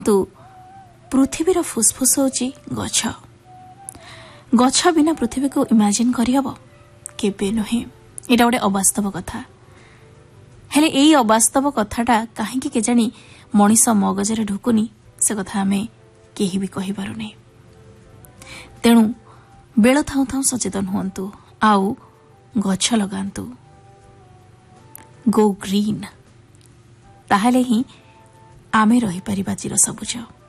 तू पृथ्वीर फुसफुस होची गछ गछ बिना पृथ्वी को इमेजिन करहब केबे नुहे एटा गोटे अवास्तव कथा हेले एई अवास्तव कथाटा काहेकि केजानी मनीष मगजरे ढुकुनी से कथा आमे केही भी कहि पारुने तेणु बेल थाउ थाउ सचेतन हुअन्तु आउ गछ लगान्तु गो ग्रीन ताहले ही आमे रही परिबा चिर सबुज।